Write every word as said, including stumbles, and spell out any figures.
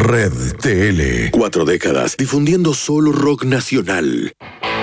Red T L. Cuatro décadas difundiendo solo rock nacional.